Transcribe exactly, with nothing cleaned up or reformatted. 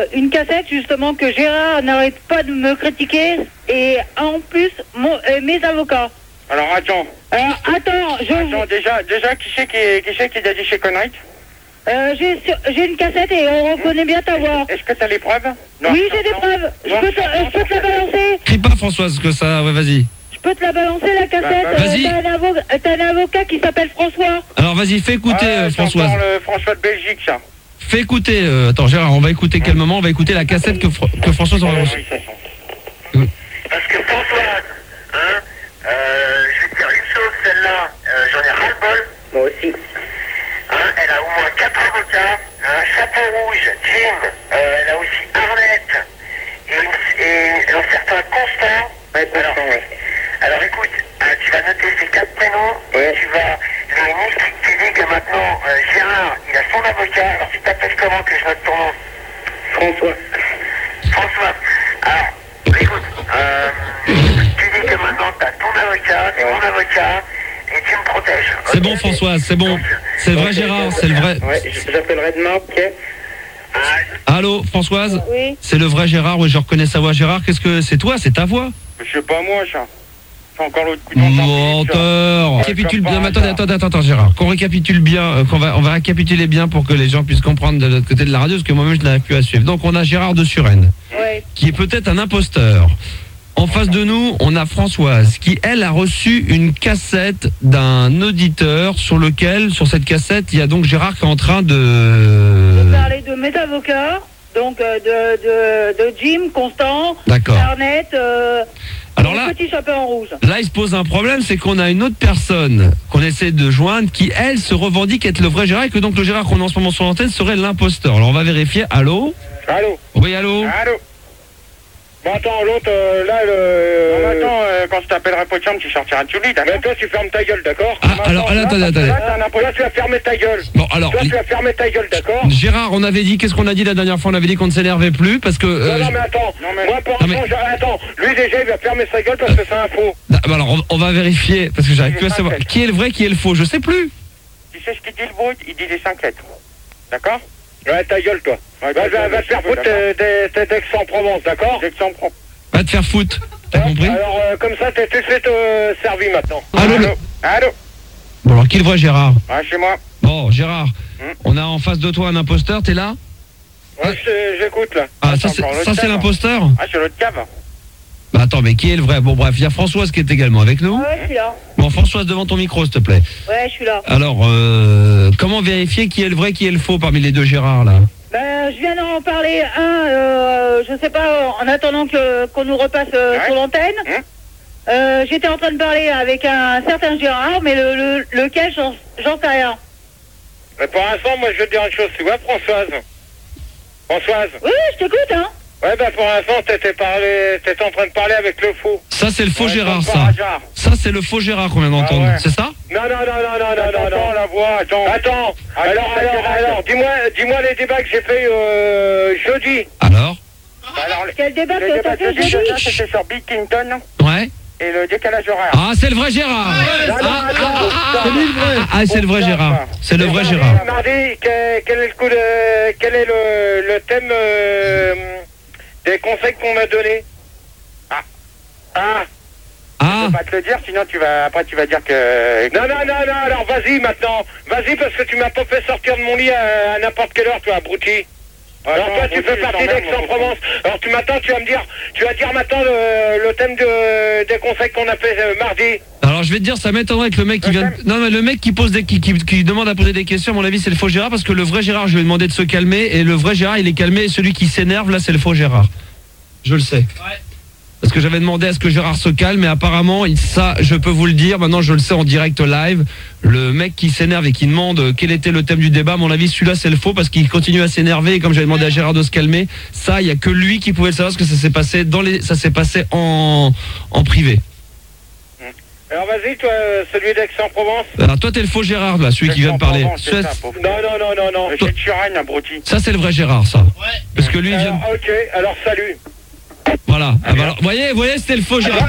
une cassette justement que Gérard n'arrête pas de me critiquer et en plus mon, euh, mes avocats. Alors attends. Alors attends, je... Attends, déjà, déjà qui c'est qui, qui, c'est qui t'a dit chez Connery? Euh, j'ai, j'ai une cassette et on reconnaît bien ta voix. Est-ce que t'as les preuves? Non, oui, j'ai des preuves. Je peux, te, euh, je peux te la balancer. Crie pas Françoise que ça, ouais vas-y. Je peux te la balancer la cassette. Bah, bah, vas-y. Euh, t'as, un avo- euh, t'as un avocat qui s'appelle François. Alors vas-y, fais écouter Ah, euh, c'est Françoise. encore le François de Belgique, ça. Fais écouter, euh, attends Gérard, on va écouter quel moment? On va écouter la cassette que, Fr- que Françoise aura reçue. Oui, c'est ça. Parce que Françoise, hein, euh, je vais te dire une chose, celle-là, euh, j'en ai ras-le-bol. Moi aussi. Hein, elle a au moins quatre avocats, un chapeau rouge, Jim, euh, elle a aussi Arlette, et, une, et un certain Constant. Ouais, Constant, alors, ouais. alors écoute, hein, tu vas noter ces quatre prénoms, Ouais. et tu vas, le ministre qui dit que maintenant, euh, Gérard, il a son avocat, alors tu t'appelles comment que je note ton nom? François. François. Alors, écoute, euh, tu dis que maintenant tu as ton avocat, et mon avocat, et tu me protèges. C'est ok? bon Françoise, c'est bon. Donc, C'est le vrai Ok, Gérard, ok. c'est le vrai. Ouais, je- j'appellerai demain, ok. ah, Allô Françoise? Oui. C'est le vrai Gérard, oui je reconnais sa voix. Gérard, qu'est-ce que c'est toi? C'est ta voix? Je sais pas moi, ça. C'est encore l'autre coup d'enfant. Menteur. Ouais, Récapitule comme bien. par Attendez, hasard. attendez, attends, attends, Gérard. Qu'on récapitule bien, euh, qu'on va, on va récapituler bien pour que les gens puissent comprendre de l'autre côté de la radio, parce que moi-même je n'arrive plus à suivre. Donc on a Gérard de Suresnes, Ouais. qui est peut-être un imposteur. En face de nous, on a Françoise, qui elle a reçu une cassette d'un auditeur sur lequel, sur cette cassette, il y a donc Gérard qui est en train Je de. parlais de mes avocats, donc euh, de, de, de Jim, Constant, D'accord. Arnett, euh, Alors et là, le petit chapeau en rouge. là, il se pose un problème, c'est qu'on a une autre personne qu'on essaie de joindre, qui elle se revendique être le vrai Gérard, et que donc le Gérard qu'on a en ce moment sur l'antenne serait l'imposteur. Alors on va vérifier. Allô? Allô? Oui, allô? Allô? Bon, attends, l'autre, euh, là, le... Non, mais attends, euh, quand je t'appellerai pas de chambre, tu sortiras de lit, d'accord? Mais toi, tu fermes ta gueule, d'accord? Ah, alors, alors, attendez, attendez. Là, t'as un impo- là, tu vas fermer ta gueule. Bon, alors, Toi, tu vas fermer ta gueule, d'accord? Gérard, on avait dit, qu'est-ce qu'on a dit la dernière fois? On avait dit qu'on ne s'énervait plus parce que. euh, Non, non, mais attends, Non, moi, pour Non, mais- l'instant, j'ai- attends, lui, déjà, il va fermer sa gueule parce que c'est un faux. bah, alors, on, on va vérifier parce que j'arrive plus à savoir qui est le vrai, qui est le faux. Je sais plus. Tu sais ce qu'il dit, le brut? Il dit des cinq lettres. D'accord? Ouais, ta gueule, toi. Ouais, va, va, va te faire foutre euh, des- des- d'Aix-en-Provence, d'accord? D'Aix-en-Provence. Va te faire foutre. T'as compris? Alors, euh, comme ça, t'es tout de suite euh, servi maintenant. Allô, Allô? le- Allô? Bon, alors, qui est le vrai Gérard? Ouais, chez moi. Bon, Gérard, Hmm. on a en face de toi un imposteur, t'es là? Ouais, je- j'écoute, là. Ah, Attends, ça, c'est, encore l'autre ça, c'est cave. l'imposteur? Ah, c'est l'autre cave. Bah, attends, mais qui est le vrai? Bon, bref, il y a Françoise qui est également avec nous. Ouais, je suis là. Bon, Françoise, devant ton micro, s'il te plaît. Ouais, je suis là. Alors, euh, comment vérifier qui est le vrai, qui est le faux parmi les deux Gérard, là? Ben, je viens d'en parler un, euh, je sais pas, en attendant que qu'on nous repasse euh, Ouais. sur l'antenne. Hein Euh, j'étais en train de parler avec un certain Gérard, mais le, le, lequel, j'en, j'en sais rien. Mais pour l'instant, moi, je veux te dire une chose. Tu vois, Françoise? Françoise? Oui, oui, je t'écoute, hein. Ouais, bah, pour l'instant, t'étais parlé... t'étais en train de parler avec le faux. Ça, c'est le faux Ouais, Gérard, comme ça. par hasard. Ça, c'est le faux Gérard qu'on vient d'entendre. Ah ouais. C'est ça? Non, non, non, non, non, non, non, non, la voix, attends. Attends, Ah, alors, alors, alors, dis-moi, dis-moi les débats que j'ai fait euh, jeudi. Alors? Alors, Quel débat le que débat t'as de fait jeudi, jeudi? c'était sur Bill Clinton Ouais. et le décalage horaire. Ah, c'est le vrai Gérard! Non, non, Ah, attends, ah, ah, c'est lui le vrai. ah, c'est le vrai Gérard. C'est le vrai Mardi, Gérard. Mardi, que- quel est le coup de, quel est le, le thème euh, des conseils qu'on m'a donné? Ah. Ah. Je Ah, vais pas te le dire, sinon tu vas, après tu vas dire que... Non, non, non, non, alors vas-y maintenant. Vas-y parce que tu m'as pas fait sortir de mon lit à, à n'importe quelle heure, toi, abruti. Alors Attends, toi, tu abruti, fais partie quand même, d'Aix-en-Provence. Alors tu m'attends, tu vas me dire, tu vas dire maintenant le, le thème de, des conseils qu'on a fait euh, mardi. alors je vais te dire, ça m'étonnerait que le mec qui vient. de- Non, mais le mec qui pose des, qui, qui, qui demande à poser des questions, à mon avis, c'est le faux Gérard, parce que le vrai Gérard, je lui ai demandé de se calmer, et le vrai Gérard, il est calmé, et celui qui s'énerve, là, c'est le faux Gérard. Je le sais. Parce que j'avais demandé à ce que Gérard se calme, et apparemment, il- ça, je peux vous le dire, maintenant je le sais en direct live, le mec qui s'énerve et qui demande euh, quel était le thème du débat, à mon avis, celui-là, c'est le faux, parce qu'il continue à s'énerver, et comme j'avais demandé à Gérard de se calmer, ça, il y a que lui qui pouvait le savoir, parce que ça s'est passé dans les, ça s'est passé en, en privé. Alors vas-y, toi, celui d'Aix-en-Provence. Alors toi, t'es le faux Gérard, là, celui qui vient de parler. C'est ça, pauvre. Non, non, non, non, non. C'est Turenne, abruti. Ça, c'est le vrai Gérard, ça. Parce que lui, il vient. Alors, ok, alors salut. Voilà. Ah, bah, alors, voyez, voyez, c'était le faux Gérard.